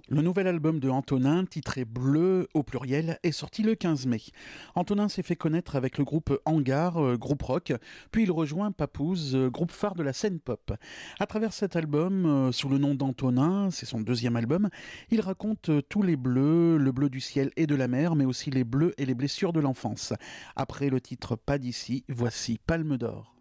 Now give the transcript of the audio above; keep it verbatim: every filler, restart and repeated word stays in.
Le nouvel album de Antonin, titré Bleu au pluriel, est sorti le quinze mai. Antonin s'est fait connaître avec le groupe Hangar, euh, groupe rock, puis il rejoint Papouze, euh, groupe phare de la scène pop. À travers cet album, euh, sous le nom d'Antonin, c'est son deuxième album, il raconte euh, tous les bleus, le bleu du ciel et de la mer, mais aussi les bleus et les blessures de l'enfance. Après le titre Pas d'ici, voici Palme d'Or.